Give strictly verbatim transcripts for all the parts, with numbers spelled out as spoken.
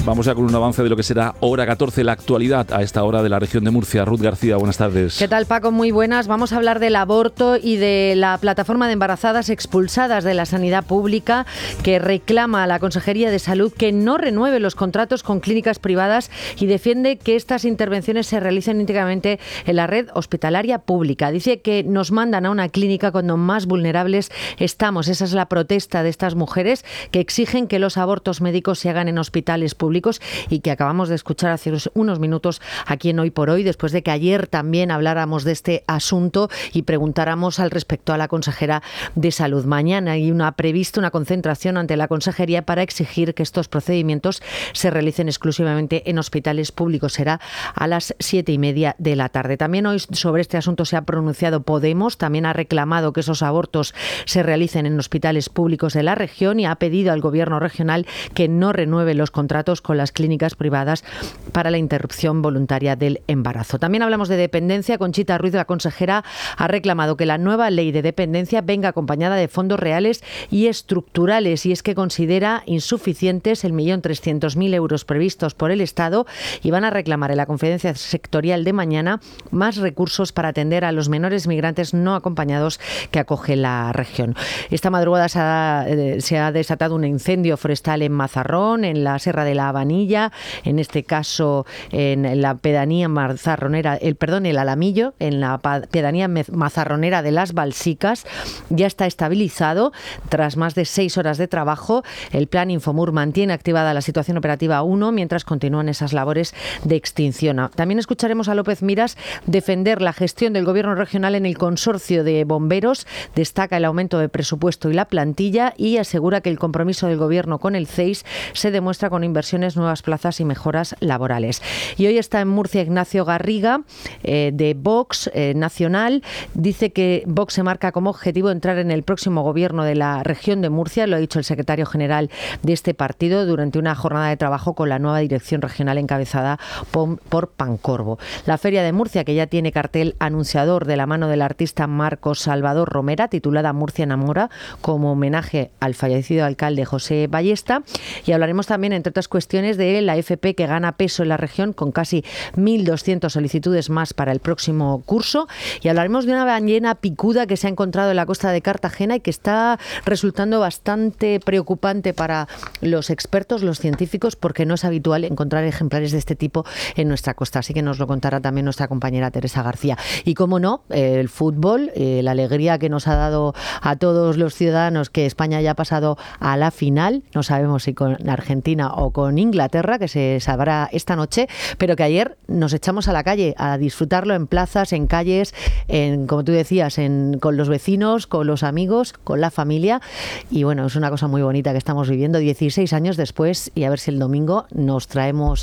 Vamos ya con un avance de lo que será hora catorce, la actualidad a esta hora de la región de Murcia. Ruth García, buenas tardes. ¿Qué tal, Paco? Muy buenas. Vamos a hablar del aborto y de la plataforma de embarazadas expulsadas de la sanidad pública, que reclama a la Consejería de Salud que no renueve los contratos con clínicas privadas y defiende que estas intervenciones se realicen íntegramente en la red hospitalaria pública. Dice que nos mandan a una clínica cuando más vulnerables estamos. Esa es la protesta de estas mujeres que exigen que los abortos médicos se hagan en hospitales públicos y que acabamos de escuchar hace unos minutos aquí en Hoy por Hoy, después de que ayer también habláramos de este asunto y preguntáramos al respecto a la consejera de Salud. Mañana hay una prevista una concentración ante la Consejería para exigir que estos procedimientos se realicen exclusivamente en hospitales públicos. Será a las siete y media de la tarde. También hoy sobre este asunto se ha pronunciado Podemos, también ha reclamado que esos abortos se realicen en hospitales públicos de la región y ha pedido al Gobierno regional que no renueve los contratos con las clínicas privadas para la interrupción voluntaria del embarazo. También hablamos de dependencia. Conchita Ruiz, la consejera, ha reclamado que la nueva ley de dependencia venga acompañada de fondos reales y estructurales, y es que considera insuficientes el millón trescientos mil euros previstos por el Estado y van a reclamar en la conferencia sectorial de mañana más recursos para atender a los menores migrantes no acompañados que acoge la región. Esta madrugada se ha, eh, se ha desatado un incendio forestal en Mazarrón, en la Serra de la Habanilla, en este caso en la pedanía mazarronera, el perdón, el Alamillo, en la pedanía mazarronera de Las Balsicas. Ya está estabilizado tras más de seis horas de trabajo. El plan Infomur mantiene activada la situación operativa uno mientras continúan esas labores de extinción. También escucharemos a López Miras defender la gestión del Gobierno regional en el consorcio de bomberos. Destaca el aumento de presupuesto y la plantilla y asegura que el compromiso del Gobierno con el C E I S se demuestra con inversiones, nuevas plazas y mejoras laborales. Y hoy está en Murcia Ignacio Garriga, eh, de Vox eh, Nacional. Dice que Vox se marca como objetivo entrar en el próximo gobierno de la región de Murcia. Lo ha dicho el secretario general de este partido durante una jornada de trabajo con la nueva dirección regional encabezada por, por Pancorbo. La Feria de Murcia, que ya tiene cartel anunciador de la mano del artista Marcos Salvador Romera, titulada Murcia enamora, como homenaje al fallecido alcalde José Ballesta. Y hablaremos también, entre otras cuestiones, de la F P, que gana peso en la región con casi mil doscientas solicitudes más para el próximo curso. Y hablaremos de una ballena picuda que se ha encontrado en la costa de Cartagena y que está resultando bastante preocupante para los expertos, los científicos, porque no es habitual encontrar ejemplares de este tipo en nuestra costa. Así que nos lo contará también nuestra compañera Teresa García. Y cómo no, el fútbol, eh, la alegría que nos ha dado a todos los ciudadanos que España haya pasado a la final. No sabemos si con Argentina o con Inglaterra, que se sabrá esta noche, pero que ayer nos echamos a la calle a disfrutarlo en plazas, en calles, en, como tú decías, en, con los vecinos, con los amigos, con la familia. Y bueno, es una cosa muy bonita que estamos viviendo dieciséis años después, y a ver si el domingo nos traemos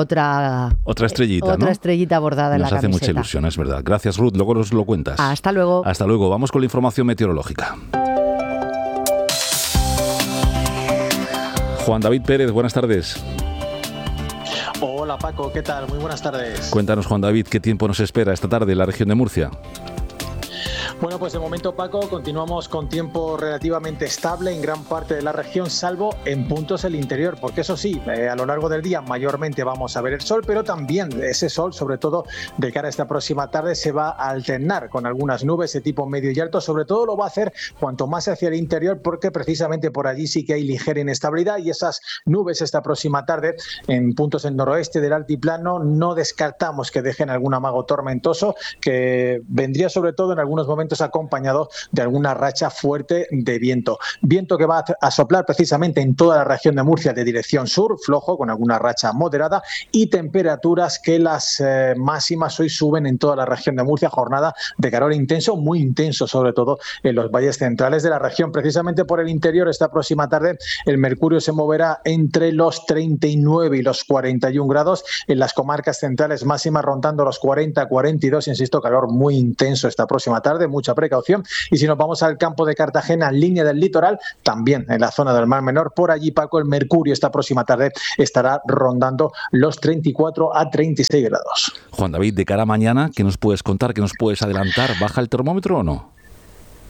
otra otra estrellita, otra ¿no? estrellita bordada en la camiseta. Nos hace mucha ilusión, es verdad. Gracias, Ruth. Luego nos lo cuentas. Hasta luego. Hasta luego. Vamos con la información meteorológica. Juan David Pérez, buenas tardes. Hola Paco, ¿qué tal? Muy buenas tardes. Cuéntanos, Juan David, ¿qué tiempo nos espera esta tarde en la región de Murcia? Bueno, pues de momento, Paco, continuamos con tiempo relativamente estable en gran parte de la región, salvo en puntos del interior, porque eso sí, eh, a lo largo del día mayormente vamos a ver el sol, pero también ese sol, sobre todo de cara a esta próxima tarde, se va a alternar con algunas nubes de tipo medio y alto. Sobre todo lo va a hacer cuanto más hacia el interior, porque precisamente por allí sí que hay ligera inestabilidad, y esas nubes esta próxima tarde en puntos del noroeste del altiplano no descartamos que dejen algún amago tormentoso, que vendría sobre todo en algunos momentos acompañado de alguna racha fuerte de viento. Viento que va a soplar precisamente en toda la región de Murcia de dirección sur, flojo, con alguna racha moderada, y temperaturas que las eh, máximas hoy suben en toda la región de Murcia. Jornada de calor intenso, muy intenso, sobre todo en los valles centrales de la región. Precisamente por el interior, esta próxima tarde, el mercurio se moverá entre los treinta y nueve y los cuarenta y uno grados. En las comarcas centrales, máximas rondando los cuarenta, cuarenta y dos. Insisto, calor muy intenso esta próxima tarde. Mucha precaución. Y si nos vamos al campo de Cartagena, línea del litoral, también en la zona del Mar Menor, por allí, Paco, el mercurio esta próxima tarde estará rondando los treinta y cuatro a treinta y seis grados. Juan David, de cara a mañana, ¿qué nos puedes contar? ¿Qué nos puedes adelantar? ¿Baja el termómetro o no?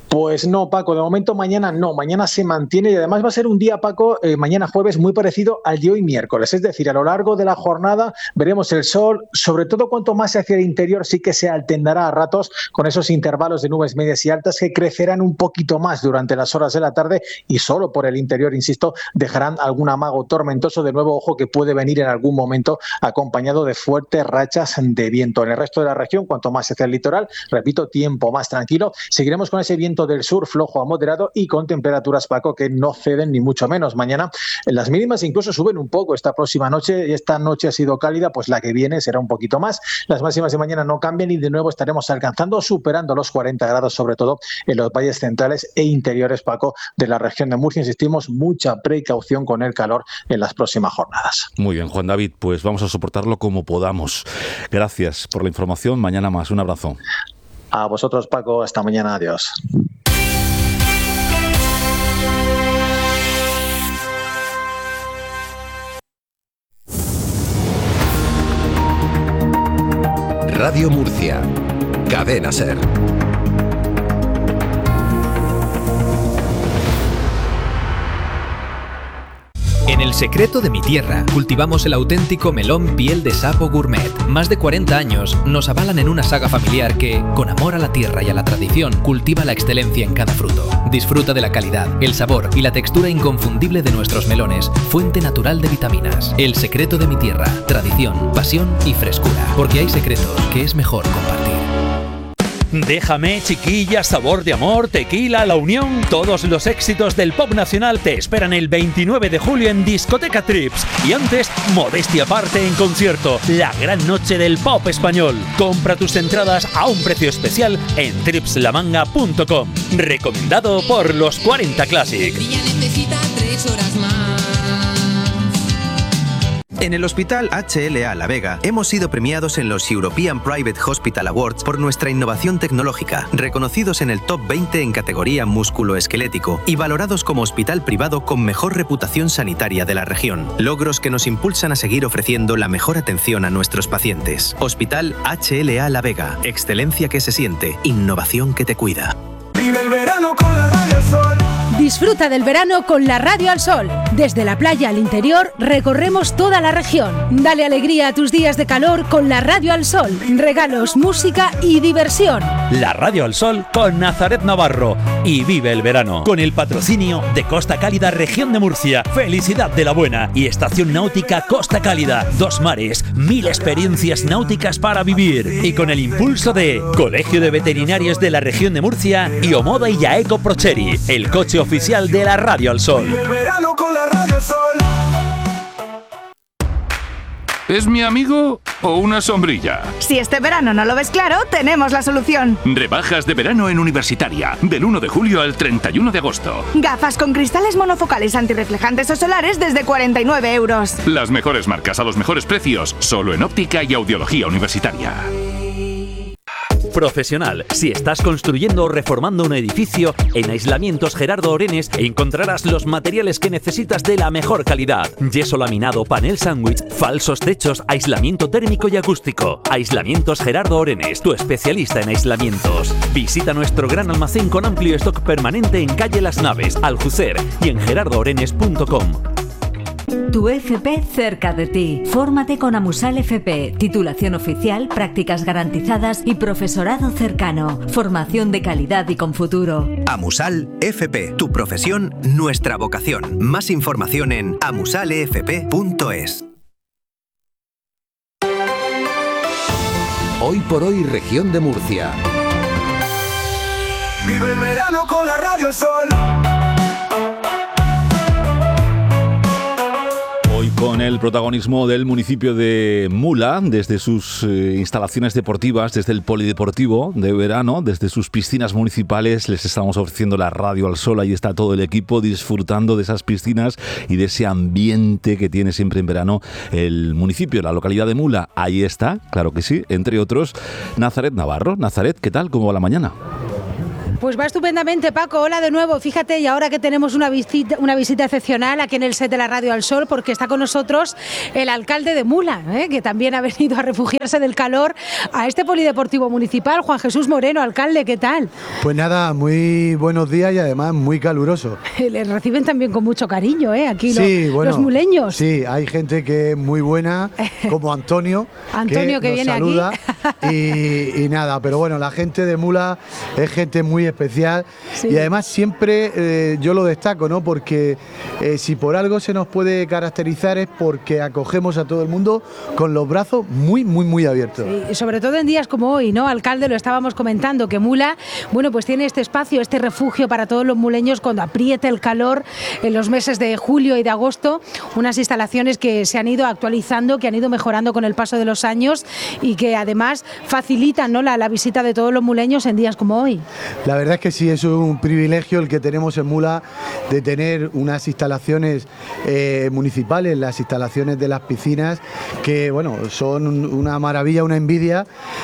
Pues no, Paco, de momento mañana no, mañana se mantiene y además va a ser un día, Paco, eh, mañana jueves muy parecido al de hoy miércoles, es decir, a lo largo de la jornada veremos el sol, sobre todo cuanto más hacia el interior sí que se alternará a ratos con esos intervalos de nubes medias y altas que crecerán un poquito más durante las horas de la tarde y solo por el interior, insisto, dejarán algún amago tormentoso, de nuevo, ojo, que puede venir en algún momento acompañado de fuertes rachas de viento. En el resto de la región, cuanto más hacia el litoral, repito, tiempo más tranquilo, seguiremos con ese viento del sur flojo a moderado y con temperaturas, Paco, que no ceden ni mucho menos. Mañana las mínimas incluso suben un poco esta próxima noche y esta noche ha sido cálida, pues la que viene será un poquito más. Las máximas de mañana no cambian y de nuevo estaremos alcanzando, superando los cuarenta grados, sobre todo en los valles centrales e interiores, Paco, de la región de Murcia. Insistimos, mucha precaución con el calor en las próximas jornadas. Muy bien, Juan David, pues vamos a soportarlo como podamos. Gracias por la información. Mañana más. Un abrazo. A vosotros, Paco. Hasta mañana. Adiós. Radio Murcia. Cadena SER. En El Secreto de mi Tierra cultivamos el auténtico melón piel de sapo gourmet. Más de cuarenta años nos avalan en una saga familiar que, con amor a la tierra y a la tradición, cultiva la excelencia en cada fruto. Disfruta de la calidad, el sabor y la textura inconfundible de nuestros melones, fuente natural de vitaminas. El Secreto de mi Tierra, tradición, pasión y frescura. Porque hay secretos que es mejor compartir. Déjame, chiquilla, sabor de amor, tequila, la unión. Todos los éxitos del pop nacional te esperan el veintinueve de julio en Discoteca Trips. Y antes, modestia aparte en concierto, la gran noche del pop español. Compra tus entradas a un precio especial en trips la manga punto com. Recomendado por los cuarenta Classic. Ella necesita tres horas más. En el Hospital H L A La Vega hemos sido premiados en los European Private Hospital Awards por nuestra innovación tecnológica, reconocidos en el top veinte en categoría músculo-esquelético y valorados como hospital privado con mejor reputación sanitaria de la región. Logros que nos impulsan a seguir ofreciendo la mejor atención a nuestros pacientes. Hospital H L A La Vega. Excelencia que se siente, innovación que te cuida. Vive el verano con la Radio al Sol. Disfruta del verano con la Radio al Sol. Desde la playa al interior recorremos toda la región. Dale alegría a tus días de calor con la Radio al Sol. Regalos, música y diversión. La Radio al Sol con Nazaret Navarro. Y vive el verano con el patrocinio de Costa Cálida, Región de Murcia, Felicidad de la Buena y Estación Náutica Costa Cálida. Dos mares, mil experiencias náuticas para vivir. Y con el impulso de Colegio de Veterinarios de la Región de Murcia y Omoda y Yaeco Procheri, el coche oficial de la Radio al Sol. Vive el verano con la Radio al Sol. ¿Es mi amigo o una sombrilla? Si este verano no lo ves claro, tenemos la solución. Rebajas de verano en Universitaria, del uno de julio al treinta y uno de agosto. Gafas con cristales monofocales antirreflejantes o solares desde cuarenta y nueve euros. Las mejores marcas a los mejores precios, solo en óptica y audiología universitaria. Profesional. Si estás construyendo o reformando un edificio, en Aislamientos Gerardo Orenes encontrarás los materiales que necesitas de la mejor calidad. Yeso laminado, panel sándwich, falsos techos, aislamiento térmico y acústico. Aislamientos Gerardo Orenes, tu especialista en aislamientos. Visita nuestro gran almacén con amplio stock permanente en calle Las Naves, Aljucer y en gerardo orenes punto com. Tu F P cerca de ti. Fórmate con Amusal F P. Titulación oficial, prácticas garantizadas y profesorado cercano. Formación de calidad y con futuro. Amusal F P. Tu profesión, nuestra vocación. Más información en amusal f p punto es. Hoy por hoy, Región de Murcia. Vive el verano con la Radio al Sol. Hoy con el protagonismo del municipio de Mula, desde sus eh, instalaciones deportivas, desde el polideportivo de verano, desde sus piscinas municipales, les estamos ofreciendo la Radio al Sol. Ahí está todo el equipo disfrutando de esas piscinas y de ese ambiente que tiene siempre en verano el municipio, la localidad de Mula. Ahí está, claro que sí, entre otros, Nazaret Navarro. Nazaret, ¿qué tal? ¿Cómo va la mañana? Pues va estupendamente, Paco. Hola de nuevo. Fíjate, y ahora que tenemos una visita, una visita excepcional aquí en el set de la Radio al Sol, porque está con nosotros el alcalde de Mula, ¿eh? que también ha venido a refugiarse del calor a este polideportivo municipal. Juan Jesús Moreno, alcalde, ¿qué tal? Pues nada, muy buenos días y además muy caluroso. Le reciben también con mucho cariño, ¿eh? Aquí sí, los, bueno, los muleños. Sí, hay gente que es muy buena, como Antonio, Antonio que, que viene saluda aquí. y, y nada, pero bueno, la gente de Mula es gente muy especial sí. y además siempre eh, yo lo destaco, ¿no? Porque eh, si por algo se nos puede caracterizar es porque acogemos a todo el mundo con los brazos muy, muy, muy abiertos. Sí, y sobre todo en días como hoy, ¿no? Alcalde, lo estábamos comentando, que Mula, bueno, pues tiene este espacio, este refugio para todos los muleños cuando apriete el calor en los meses de julio y de agosto, unas instalaciones que se han ido actualizando, que han ido mejorando con el paso de los años y que además facilitan, ¿no? la, la visita de todos los muleños en días como hoy. La verdad es que sí, es un privilegio el que tenemos en Mula de tener unas instalaciones eh, municipales, las instalaciones de las piscinas, que bueno, son una maravilla, una envidia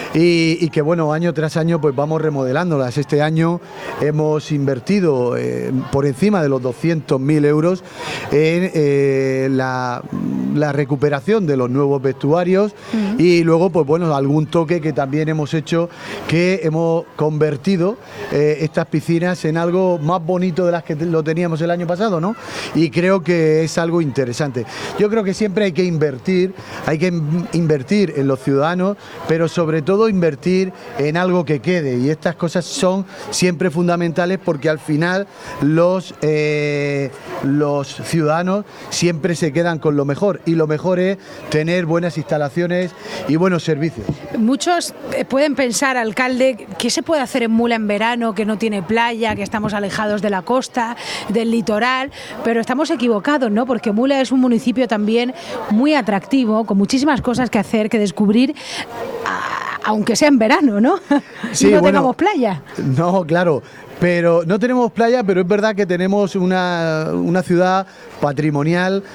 y, y que bueno, año tras año pues vamos remodelándolas. Este año hemos invertido eh, por encima de los doscientos mil euros en eh, la, la recuperación de los nuevos vestuarios uh-huh. y luego pues bueno, algún toque que también hemos hecho, que hemos convertido eh, estas piscinas en algo más bonito de las que lo teníamos el año pasado, ¿no? Y creo que es algo interesante. Yo creo que siempre hay que invertir, hay que invertir en los ciudadanos, pero sobre todo invertir en algo que quede, y estas cosas son siempre fundamentales porque al final los, eh, los ciudadanos siempre se quedan con lo mejor, y lo mejor es tener buenas instalaciones y buenos servicios. Muchos pueden pensar, alcalde, ¿qué se puede hacer en Mula en verano, que no tiene playa, que estamos alejados de la costa, del litoral? Pero estamos equivocados, ¿no? Porque Mula es un municipio también muy atractivo, con muchísimas cosas que hacer, que descubrir, aunque sea en verano, ¿no? Sí, y no bueno, tengamos playa. No, claro. Pero no tenemos playa, pero es verdad que tenemos una, una ciudad patrimonial,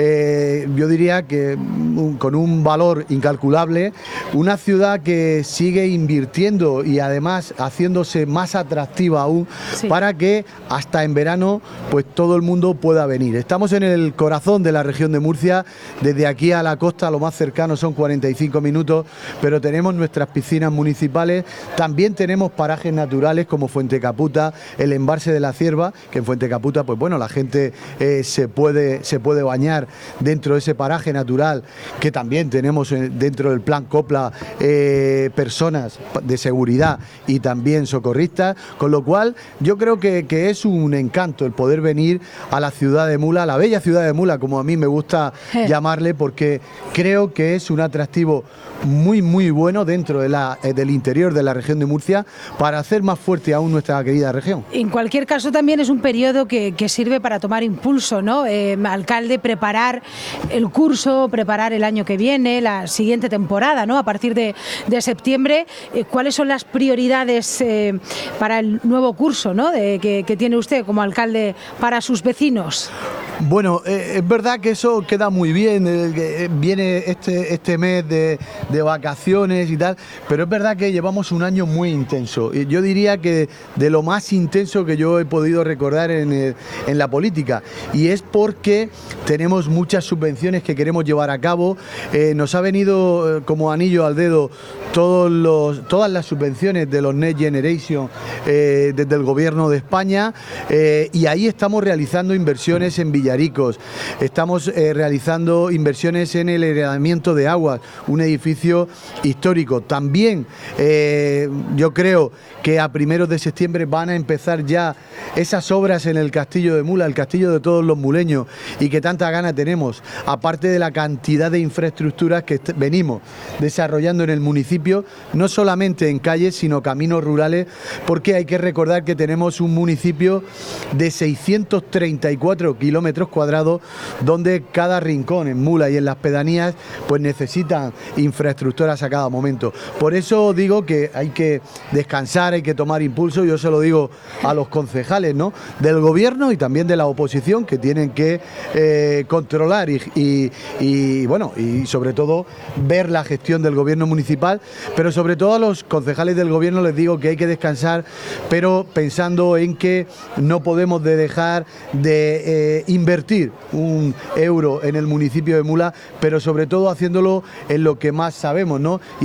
eh, yo diría que un, con un valor incalculable, una ciudad que sigue invirtiendo y además haciéndose más atractiva aún, sí. para que hasta en verano pues todo el mundo pueda venir. Estamos en el corazón de la región de Murcia, desde aquí a la costa lo más cercano son cuarenta y cinco minutos, pero tenemos nuestras piscinas municipales, también tenemos parajes naturales como Fuente Caputa, el embalse de la Cierva, que en Fuente Caputa pues bueno, la gente eh, se puede se puede bañar dentro de ese paraje natural, que también tenemos dentro del plan Copla eh, personas de seguridad y también socorristas, con lo cual yo creo que, que es un encanto el poder venir a la ciudad de Mula, a la bella ciudad de Mula, como a mí me gusta eh. llamarle, porque creo que es un atractivo muy muy bueno dentro de la, eh, del interior de la región de Murcia, para hacer más fuerte aún nuestra querida región. En cualquier caso también es un periodo que, que sirve para tomar impulso, ¿no? Eh, alcalde, preparar el curso, preparar el año que viene, la siguiente temporada, ¿no? A partir de, de septiembre, eh, ¿cuáles son las prioridades eh, para el nuevo curso, ¿no? De, que, que tiene usted como alcalde para sus vecinos? Bueno, eh, es verdad que eso queda muy bien, eh, viene este, este mes de, de vacaciones y tal, pero es verdad que llevamos un año muy intenso, y yo diría que de lo más intenso que yo he podido recordar en, el, en la política, y es porque tenemos muchas subvenciones que queremos llevar a cabo, eh, nos ha venido eh, como anillo al dedo todos los, todas las subvenciones de los Next Generation eh, desde el gobierno de España, eh, y ahí estamos realizando inversiones en Villaricos, estamos eh, realizando inversiones en el heredamiento de aguas, un edificio histórico. También eh, yo creo que a primeros de septiembre van a empezar ya esas obras en el Castillo de Mula, el castillo de todos los muleños, y que tanta gana tenemos, aparte de la cantidad de infraestructuras que venimos desarrollando en el municipio, no solamente en calles, sino caminos rurales, porque hay que recordar que tenemos un municipio de seiscientos treinta y cuatro kilómetros metros cuadrados, donde cada rincón en Mula y en las pedanías pues necesitan infraestructuras a cada momento. Por eso digo que hay que descansar, hay que tomar impulso. Yo se lo digo a los concejales, ¿no?, del gobierno y también de la oposición, que tienen que eh, controlar y, y, y bueno, y sobre todo ver la gestión del gobierno municipal, pero sobre todo a los concejales del gobierno les digo que hay que descansar, pero pensando en que no podemos de dejar de eh, invertir un euro en el municipio de Mula, pero sobre todo haciéndolo en lo que más sabemos, ¿no?